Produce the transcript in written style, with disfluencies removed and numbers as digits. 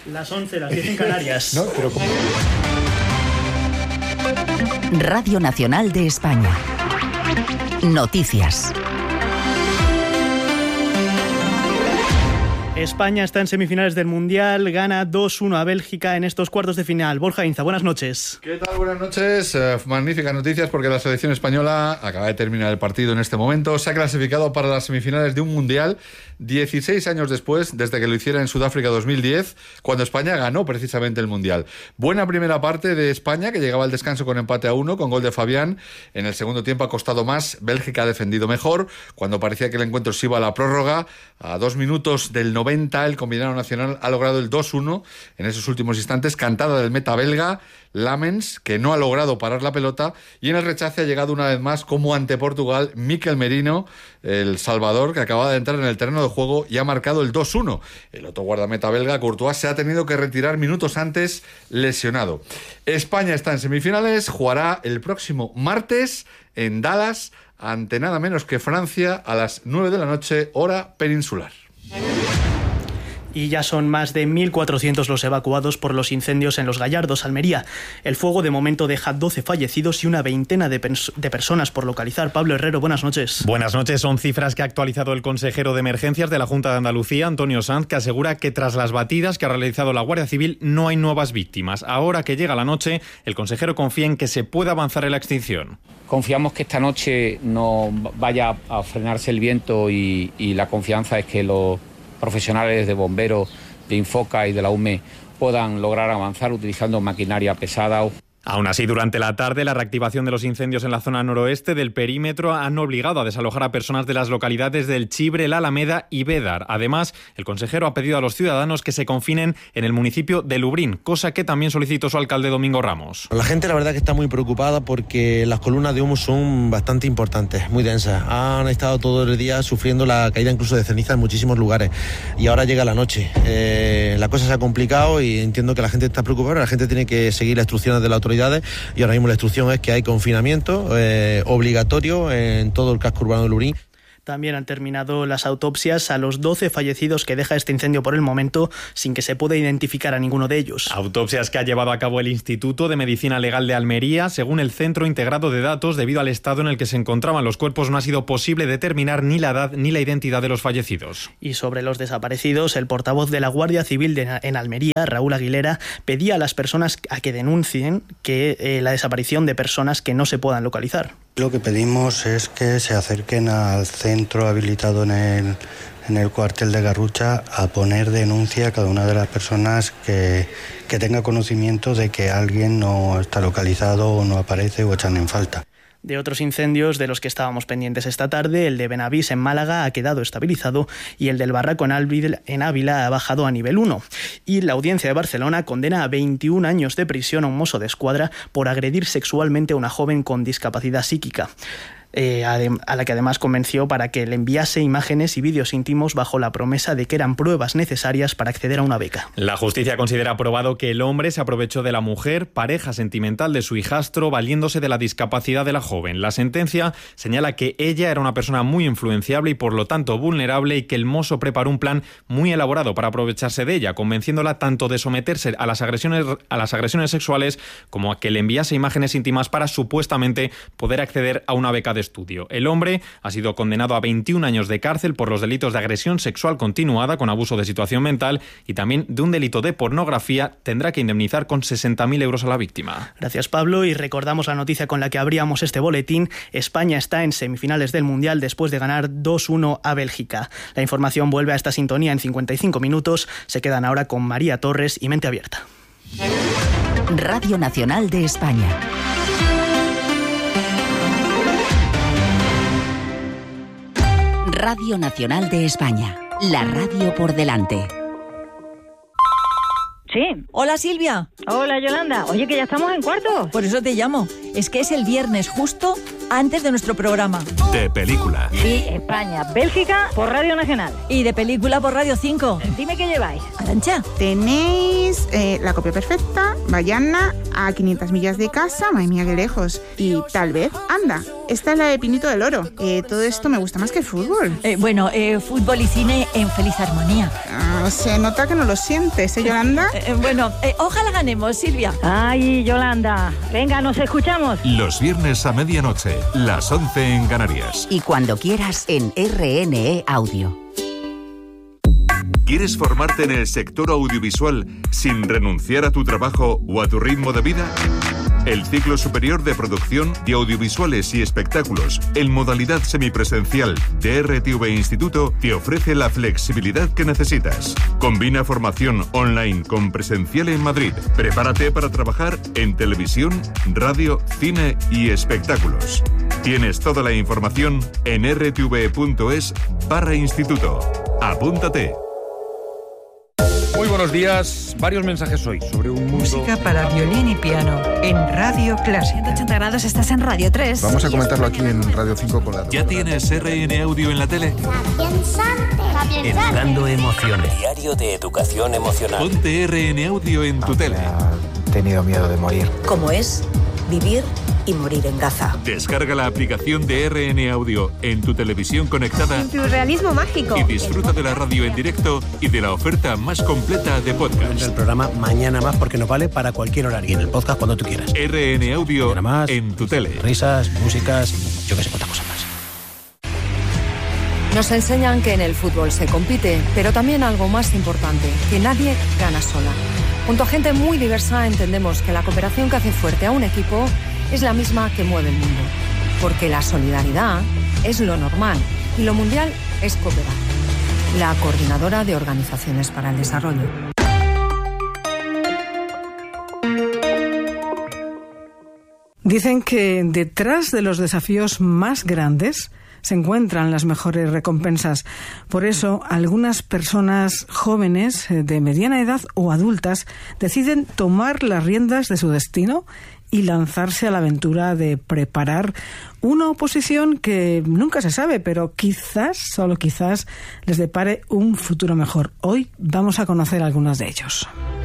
Las 11, las 10 en Canarias. No, pero ¿cómo? Radio Nacional de España. Noticias. España está en semifinales del Mundial, gana 2-1 a Bélgica en estos cuartos de final. Borja Inza, buenas noches. ¿Qué tal? Buenas noches. Magníficas noticias porque la selección española acaba de terminar el partido en este momento. Se ha clasificado para las semifinales de un Mundial 16 años después, desde que lo hiciera en Sudáfrica 2010, cuando España ganó precisamente el Mundial. Buena primera parte de España, que llegaba al descanso con empate a 1, con gol de Fabián. En el segundo tiempo ha costado más. Bélgica ha defendido mejor. Cuando parecía que el encuentro se iba a la prórroga, a 2 minutos del 90, el combinado nacional ha logrado el 2-1 en esos últimos instantes, cantada del meta belga Lamens, que no ha logrado parar la pelota, y en el rechace ha llegado una vez más, como ante Portugal, Mikel Merino, el Salvador, que acaba de entrar en el terreno de juego y ha marcado el 2-1. El otro guardameta belga, Courtois, se ha tenido que retirar minutos antes, lesionado. España está en semifinales, jugará el próximo martes en Dallas ante nada menos que Francia a las 9 de la noche, hora peninsular. Y ya son más de 1.400 los evacuados por los incendios en Los Gallardos, Almería. El fuego de momento deja 12 fallecidos y una veintena de personas por localizar. Pablo Herrero, buenas noches. Buenas noches. Son cifras que ha actualizado el consejero de Emergencias de la Junta de Andalucía, Antonio Sanz, que asegura que tras las batidas que ha realizado la Guardia Civil no hay nuevas víctimas. Ahora que llega la noche, el consejero confía en que se pueda avanzar en la extinción. Confiamos que esta noche no vaya a frenarse el viento y la confianza es que los profesionales de bomberos, de Infoca y de la UME puedan lograr avanzar utilizando maquinaria pesada. Aún así, durante la tarde, la reactivación de los incendios en la zona noroeste del perímetro han obligado a desalojar a personas de las localidades del Chibre, la Alameda y Bédar. Además, el consejero ha pedido a los ciudadanos que se confinen en el municipio de Lubrión, cosa que también solicitó su alcalde Domingo Ramos. La gente, la verdad, que está muy preocupada porque las columnas de humo son bastante importantes, muy densas. Han estado todo el día sufriendo la caída incluso de ceniza en muchísimos lugares y ahora llega la noche. La cosa se ha complicado y entiendo que la gente está preocupada. La gente tiene que seguir las instrucciones de la autoridad. Y ahora mismo la instrucción es que hay confinamiento obligatorio en todo el casco urbano de Lubrión. También han terminado las autopsias a los 12 fallecidos que deja este incendio por el momento, sin que se pueda identificar a ninguno de ellos. Autopsias que ha llevado a cabo el Instituto de Medicina Legal de Almería. Según el Centro Integrado de Datos, debido al estado en el que se encontraban los cuerpos, no ha sido posible determinar ni la edad ni la identidad de los fallecidos. Y sobre los desaparecidos, el portavoz de la Guardia Civil en Almería, Raúl Aguilera, pedía a las personas a que denuncien la desaparición de personas que no se puedan localizar. Lo que pedimos es que se acerquen al centro habilitado en el cuartel de Garrucha a poner denuncia a cada una de las personas que tenga conocimiento de que alguien no está localizado o no aparece o echan en falta. De otros incendios de los que estábamos pendientes esta tarde, el de Benavís en Málaga ha quedado estabilizado y el del Barraco en Ávila ha bajado a nivel 1. Y la Audiencia de Barcelona condena a 21 años de prisión a un mozo de escuadra por agredir sexualmente a una joven con discapacidad psíquica. A la que además convenció para que le enviase imágenes y vídeos íntimos bajo la promesa de que eran pruebas necesarias para acceder a una beca. La justicia considera probado que el hombre se aprovechó de la mujer, pareja sentimental de su hijastro, valiéndose de la discapacidad de la joven. La sentencia señala que ella era una persona muy influenciable y por lo tanto vulnerable y que el mozo preparó un plan muy elaborado para aprovecharse de ella, convenciéndola tanto de someterse a las agresiones sexuales como a que le enviase imágenes íntimas para supuestamente poder acceder a una beca de estudio. El hombre ha sido condenado a 21 años de cárcel por los delitos de agresión sexual continuada con abuso de situación mental y también de un delito de pornografía. Tendrá que indemnizar con 60.000 euros a la víctima. Gracias, Pablo, y recordamos la noticia con la que abríamos este boletín. España está en semifinales del Mundial después de ganar 2-1 a Bélgica. La información vuelve a esta sintonía en 55 minutos. Se quedan ahora con María Torres y Mente Abierta. Radio Nacional de España. Radio Nacional de España, la radio por delante. Sí. Hola, Silvia. Hola, Yolanda. Oye, que ya estamos en cuartos. Por eso te llamo. Es que es el viernes justo antes de nuestro programa. De película. Sí, España, Bélgica por Radio Nacional. Y de película por Radio 5. Dime qué lleváis. Arancha. Tenéis La copia perfecta, Bayana, A 500 millas de casa, madre mía, qué lejos. Y tal vez, anda, esta es la de Pinito del Oro. Todo esto me gusta más que el fútbol. Fútbol y cine en feliz armonía. Se nota que no lo sientes, ¿eh, Yolanda? Ojalá ganemos, Silvia. Ay, Yolanda. Venga, nos escuchamos. Los viernes a medianoche, las 11 en Canarias. Y cuando quieras en RNE Audio. ¿Quieres formarte en el sector audiovisual sin renunciar a tu trabajo o a tu ritmo de vida? El ciclo superior de producción de audiovisuales y espectáculos en modalidad semipresencial de RTV Instituto te ofrece la flexibilidad que necesitas. Combina formación online con presencial en Madrid. Prepárate para trabajar en televisión, radio, cine y espectáculos. Tienes toda la información en rtv.es/instituto. Apúntate. Muy buenos días. Varios mensajes hoy sobre un mundo... Música para violín y piano en Radio Clásica. 180 grados, estás en Radio 3. Vamos a comentarlo aquí en Radio 5 con la... ¿Ya tienes RN Audio en la tele? Educando emociones. Diario de educación emocional. Ponte RN Audio en tu tele. He tenido miedo de morir. ¿Cómo es vivir y morir en Gaza? Descarga la aplicación de RN Audio en tu televisión conectada. En tu realismo mágico. Y disfruta de la radio en directo y de la oferta más completa de podcast. El programa Mañana Más porque nos vale para cualquier horario. Y en el podcast cuando tú quieras. RN Audio más, en tu tele. Risas, músicas y yo que sé cuántas cosas más. Nos enseñan que en el fútbol se compite, pero también algo más importante, que nadie gana sola. Junto a gente muy diversa entendemos que la cooperación que hace fuerte a un equipo es la misma que mueve el mundo. Porque la solidaridad es lo normal y lo mundial es cooperar. La Coordinadora de Organizaciones para el Desarrollo. Dicen que detrás de los desafíos más grandes se encuentran las mejores recompensas. Por eso, algunas personas jóvenes de mediana edad o adultas deciden tomar las riendas de su destino y lanzarse a la aventura de preparar una oposición que nunca se sabe, pero quizás, solo quizás, les depare un futuro mejor. Hoy vamos a conocer algunos de ellos.